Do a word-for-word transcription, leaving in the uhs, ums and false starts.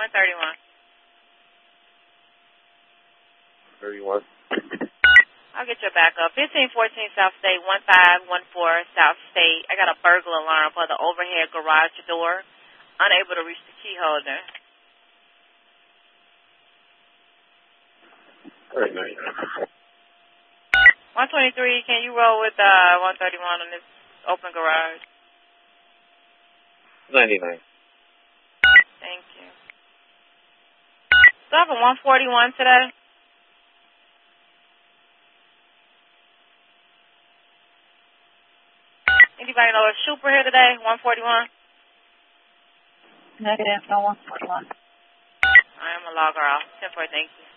one thirty-one. thirty-one. I'll get your backup. fifteen fourteen South State, one five one four South State. I got a burglar alarm for the overhead garage door. Unable to reach the key holder. All right, nice. one twenty-three, can you roll with uh, one thirty-one on this open garage? ninety-nine. Thank you. So I have a one forty-one today. Anybody know a Super here today? one forty-one? Negative, no one forty-one. I am a logger off. ten four, thank you.